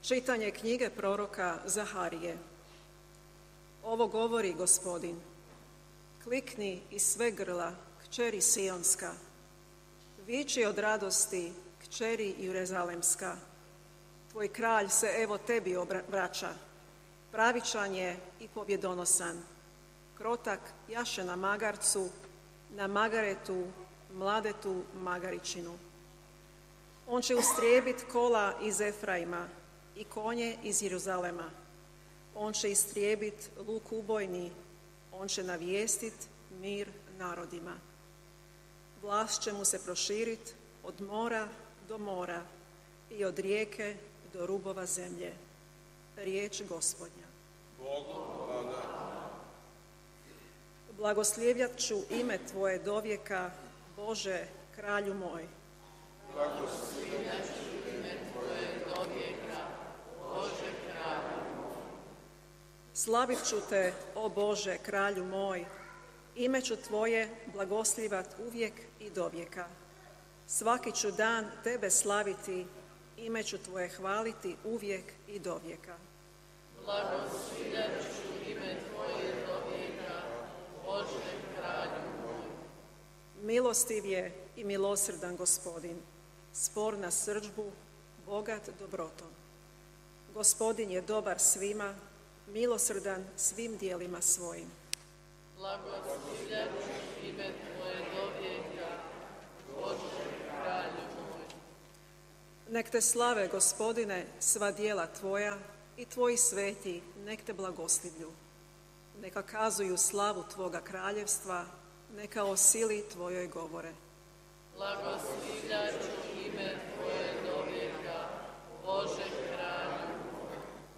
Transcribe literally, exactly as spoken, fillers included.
Čitanje knjige proroka Zaharije. Ovo govori Gospodin. Klikni iz sve grla, kćeri Sionska. Viči od radosti, kćeri Jeruzalemska. Tvoj kralj se evo tebi vraća. Pravičan je i pobjedonosan. Krotak jaše na magarcu, na magaretu, mladetu magaričinu. On će ustrijebit kola iz Efraima i konje iz Jeruzalema. On će istrijebit luk ubojni, on će navijestit mir narodima. Vlast će mu se proširit od mora do mora i od rijeke do rubova zemlje. Riječ Gospodnja. Bogu hvala. Blagoslivljat ću ime Tvoje dovijeka, Bože, kralju moj. Blagoslivljat ću ime Tvoje dovijeka, Bože, kralju moj. Slavit ću Te, o Bože, kralju moj, ime ću Tvoje blagosljivat uvijek i dovijeka. Svaki ću dan Tebe slaviti, ime ću Tvoje hvaliti uvijek i dovijeka. Blagoslivljat ću ime Tvoje dovijeka, Bože, kralju moj. Milostiv je i milosrdan Gospodin, spor na srdžbu, bogat dobrotom. Gospodin je dobar svima, milosrdan svim dijelima svojim. Blagoslivljat ću ime Tvoje dovijeka, Bože, kralju moj. Nek Te slave, Gospodine, sva djela Tvoja i Tvoji sveti nek Te blagoslivlju. Neka kazuju slavu Tvoga kraljevstva, neka o sili Tvojoj govore. Blagoslivljat ću ime Tvoje